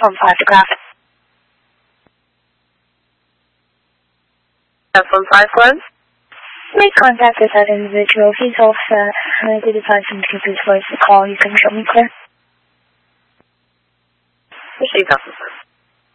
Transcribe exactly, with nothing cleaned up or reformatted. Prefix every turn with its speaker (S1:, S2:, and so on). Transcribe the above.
S1: phone photograph.
S2: Cell phone five one.
S1: Make contact with that individual. He's off uh, and I did advise him to keep his voice to call. You can show me clear.
S2: Machine Customer.